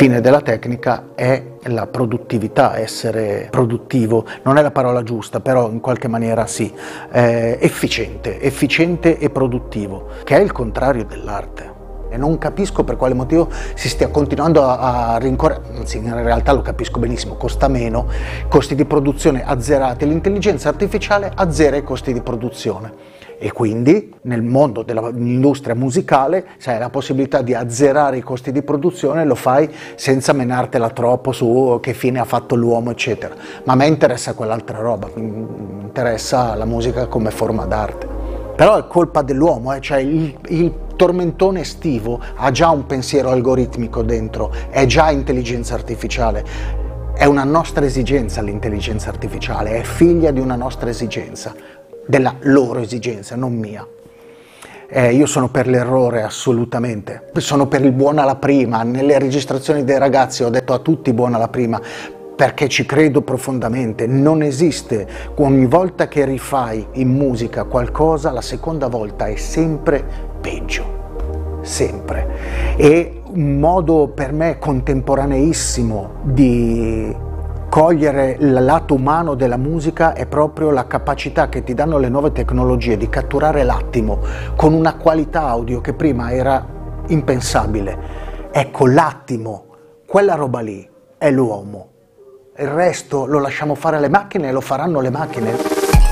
fine della tecnica è la produttività, essere produttivo, non è la parola giusta, però in qualche maniera sì, efficiente e produttivo, che è il contrario dell'arte. E non capisco per quale motivo si stia continuando a rincorrere, anzi in realtà lo capisco benissimo, costa meno, costi di produzione azzerati, l'intelligenza artificiale azzera i costi di produzione. E quindi nel mondo dell'industria musicale, se hai la possibilità di azzerare i costi di produzione, lo fai senza menartela troppo su che fine ha fatto l'uomo, eccetera. Ma a me interessa quell'altra roba, mi interessa la musica come forma d'arte. Però è colpa dell'uomo, cioè il tormentone estivo ha già un pensiero algoritmico dentro, è già intelligenza artificiale. È una nostra esigenza l'intelligenza artificiale, è figlia di una nostra esigenza, della loro esigenza, non mia. Io sono per l'errore assolutamente, sono per il buon alla prima. Nelle registrazioni dei ragazzi ho detto a tutti buon alla prima, perché ci credo profondamente. Non esiste, ogni volta che rifai in musica qualcosa, la seconda volta è sempre peggio, sempre. E un modo per me contemporaneissimo di cogliere il lato umano della musica è proprio la capacità che ti danno le nuove tecnologie di catturare l'attimo con una qualità audio che prima era impensabile. Ecco, l'attimo, quella roba lì è l'uomo. Il resto lo lasciamo fare alle macchine e lo faranno le macchine.